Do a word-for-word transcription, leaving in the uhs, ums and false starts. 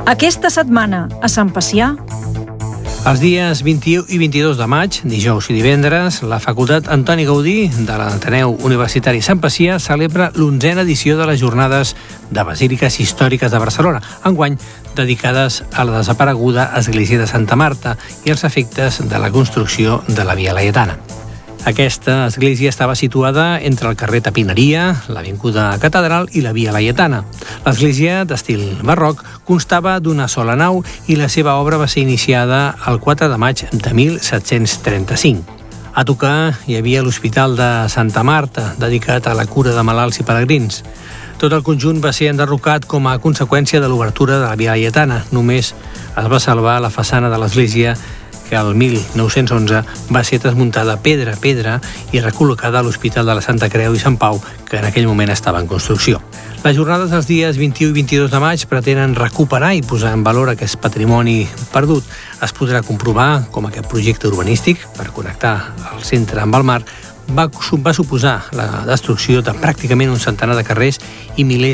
Aquesta setmana, a Sant Pacià... Els dies vint-i-u i vint-i-dos de maig, dijous i divendres, la Facultat Antoni Gaudí de l'Ateneu Universitari Sant Pacià celebra l'onzena edició de les Jornades de Basíliques Històriques de Barcelona, enguany dedicades a la desapareguda Església de Santa Marta i als efectes de la construcció de la Via Laietana. Aquesta església estava situada entre el carrer Tapineria, l'Avinguda Catedral i la Via Laietana. L'església, d'estil barroc, constava d'una sola nau i la seva obra va ser iniciada el quatre de maig de mil set-cents trenta-cinc. A tocar hi havia l'Hospital de Santa Marta, dedicat a la cura de malalts i peregrins. Tot el conjunt va ser enderrocat com a conseqüència de l'obertura de la Via Laietana. Només es va salvar la façana de l'església, que el mil nou-cents onze va ser desmuntada pedra a pedra i recol·locada a l'Hospital de la Santa Creu i Sant Pau, que en aquell moment estava en construcció. Les jornades dels dies vint-i-u i vint-i-dos de maig pretenen recuperar i posar en valor aquest patrimoni perdut. Es podrà comprovar com aquest projecte urbanístic per connectar el centre amb el mar va, va suposar la destrucció de pràcticament un centenar de carrers i milers